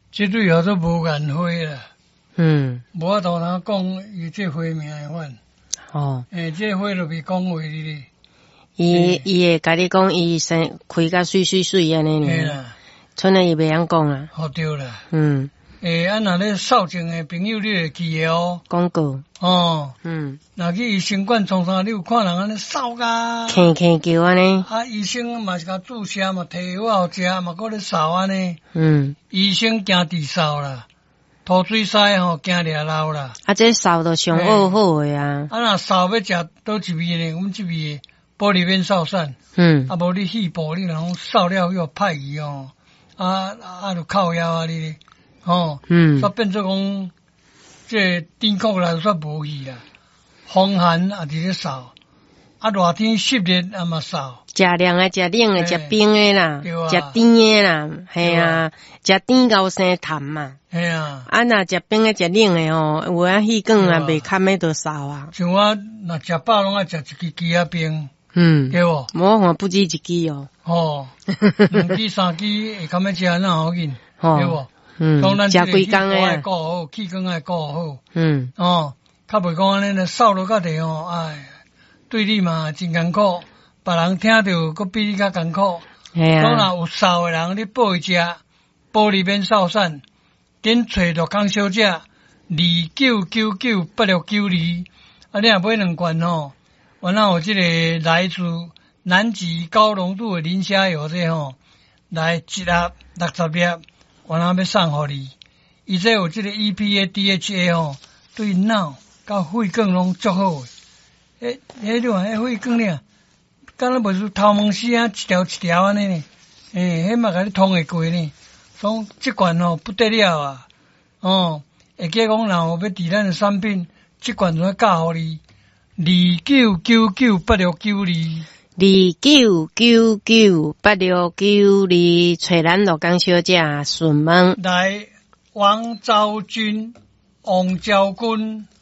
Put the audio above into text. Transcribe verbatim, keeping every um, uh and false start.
这对号做无眼花啦。 嗯， 无法度通讲伊这花名的款。 哦， 诶，这花就别讲话哩哩。 伊伊会甲你讲，伊生开甲水水水安尼呢， 嘿啦， 剩下伊袂晓讲啊。 好对啦。 嗯， 诶，啊，若咧扫症的朋友，你会记的哦。 广告。 哦， 嗯， 若去医生馆创啥，你有看人安尼扫甲， 轻轻叫安尼。 啊，医生嘛是甲注射嘛，摕药互食嘛，搁咧扫安尼。 嗯， 医生惊治扫啦，吐水屎吼惊掠漏啦。 啊，这扫都上好好的啊。 啊，若扫要食倒一味呢？阮这味玻璃面扫散。 嗯， 啊，无你细部你若讲扫了又歹去哦，啊啊，就靠腰啊你，吼， 嗯， 煞变做讲，这天国来煞无去啦，风寒也伫咧扫，啊热天湿热也嘛扫， 食凉的、食冷的、食冰的啦，食甜的啦，系啊，食甜高生痰嘛， 系啊， 啊若食冰的、食冷的吼，有啊气管啊袂堪的都扫啊。 像我若食饱拢爱食一支鸡仔冰。 嗯， 对无？ 无看不止一支哦。 哦，两支三支会堪要食那好紧，对无？ 嗯，食几工诶啊？ 顾好，气管爱顾好。 嗯， 哦，较袂讲安尼咧扫落到地哦，哎，对你嘛真艰苦，别人听着搁比你较艰苦。 系啊。 当然有扫诶人，你报伊食玻璃面扫散，紧找着工小姐二九九九八六九二，啊，你若买两罐吼。我那有这个来自南极高浓度的磷虾油这吼，来一盒六十粒，我那要送互你。伊这有这个 E P A D H A 吼，对脑甲肺管拢足好诶。诶，诶，你看迄肺管呢，敢若袂输头毛丝啊，一条一条安尼呢。诶，迄嘛甲你通会过呢。所以这罐吼不得了啊！哦，会记讲若有要伫咱的产品，这罐就要教互你。二九九九八六九二， 二九九九八六九二，找咱罗江小姐询问。 来，王昭君、王昭君。